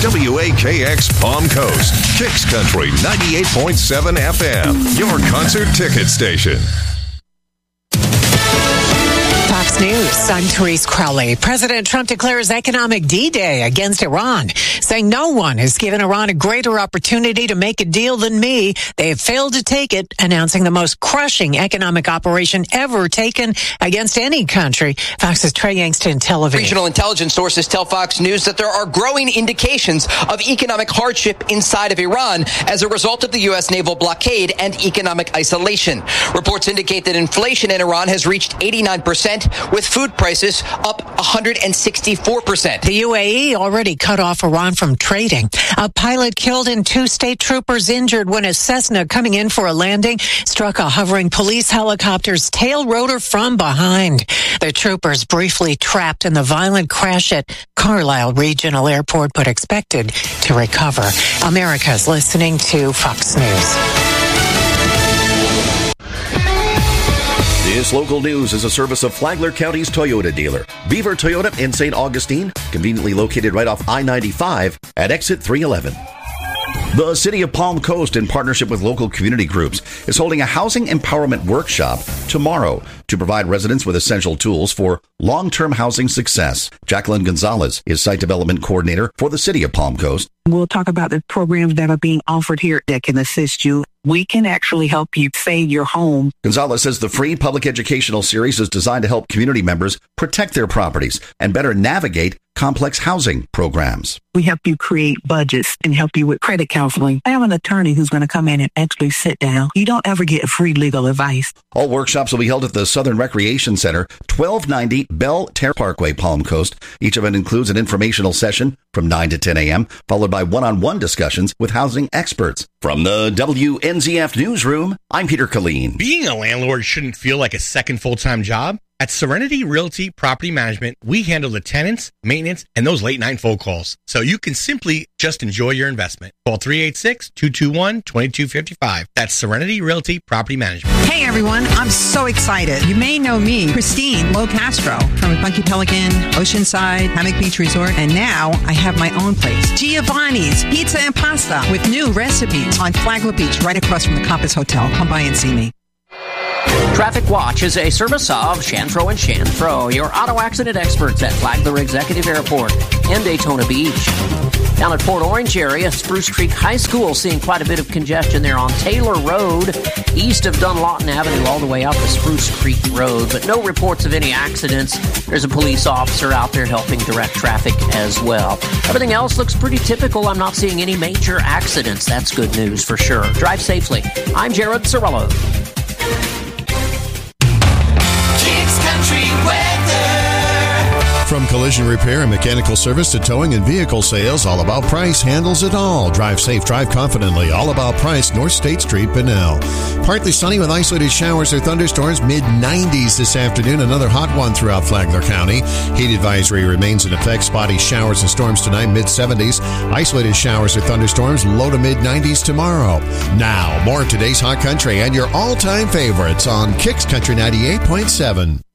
WAKX Palm Coast, Kicks Country 98.7 FM, your concert ticket station. Fox News, I'm Therese Crowley. President Trump declares economic D-Day against Iran, saying no one has given Iran a greater opportunity to make a deal than me. They have failed to take it, announcing the most crushing economic operation ever taken against any country. Fox's Trey Yangston, Tel Aviv. Regional intelligence sources tell Fox News that there are growing indications of economic hardship inside of Iran as a result of the U.S. naval blockade and economic isolation. Reports indicate that inflation in Iran has reached 89%, with food prices up 164%. The UAE already cut off Iran from trading. A pilot killed and 2 state troopers injured when a Cessna coming in for a landing struck a hovering police helicopter's tail rotor from behind. The troopers briefly trapped in the violent crash at Carlisle Regional Airport, but expected to recover. America's listening to Fox News. This local news is a service of Flagler County's Toyota dealer, Beaver Toyota in St. Augustine, conveniently located right off I-95 at exit 311. The City of Palm Coast, in partnership with local community groups, is holding a housing empowerment workshop tomorrow to provide residents with essential tools for long-term housing success. Jacqueline Gonzalez is Site Development Coordinator for the City of Palm Coast. We'll talk about the programs that are being offered here that can assist you. We can actually help you save your home. Gonzalez says the free public educational series is designed to help community members protect their properties and better navigate complex housing programs. We help you create budgets and help you with credit counseling. I have an attorney who's going to come in and actually sit down. You don't ever get free legal advice. All workshops will be held at the Southern Recreation Center, 1290 Bell Terre Parkway, Palm Coast. Each event includes an informational session from 9 to 10 a.m., followed by one-on-one discussions with housing experts. From the WNZF Newsroom, I'm Peter Killeen. Being a landlord shouldn't feel like a second full-time job. At Serenity Realty Property Management, we handle the tenants, maintenance, and those late-night phone calls, so you can simply just enjoy your investment. Call 386-221-2255. That's Serenity Realty Property Management. Hey, everyone. I'm so excited. You may know me, Christine Locastro, from Funky Pelican, Oceanside, Hammock Beach Resort, and now I have my own place, Giovanni's Pizza and Pasta, with new recipes on Flagler Beach, right across from the Compass Hotel. Come by and see me. Traffic Watch is a service of Shantro & Shantro, your auto accident experts at Flagler Executive Airport and Daytona Beach. Down at Port Orange area, Spruce Creek High School seeing quite a bit of congestion there on Taylor Road, east of Dunlawton Avenue, all the way out to Spruce Creek Road, but no reports of any accidents. There's a police officer out there helping direct traffic as well. Everything else looks pretty typical. I'm not seeing any major accidents. That's good news for sure. Drive safely. I'm Jared Sorello. Country weather. From collision repair and mechanical service to towing and vehicle sales, All About Price handles it all. Drive safe, drive confidently. All About Price, North State Street, Bunnell. Partly sunny with isolated showers or thunderstorms, mid-90s this afternoon. Another hot one throughout Flagler County. Heat advisory remains in effect. Spotty showers and storms tonight, mid-70s. Isolated showers or thunderstorms, low to mid-90s tomorrow. Now, more of today's Hot Country and your all-time favorites on Kicks Country 98.7.